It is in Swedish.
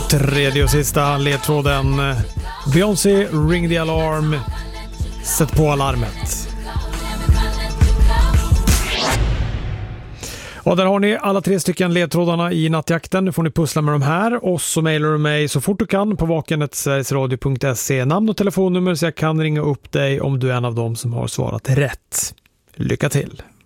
Tredje och sista ledtråden. Beyoncé, Ring the Alarm. Sätt på alarmet. Och där har ni alla 3 stycken ledtrådarna i nattjakten. Nu får ni pussla med de här. Och så mejlar du mig så fort du kan på vaken@sverigesradio.se. Namn och telefonnummer så jag kan ringa upp dig om du är en av dem som har svarat rätt. Lycka till!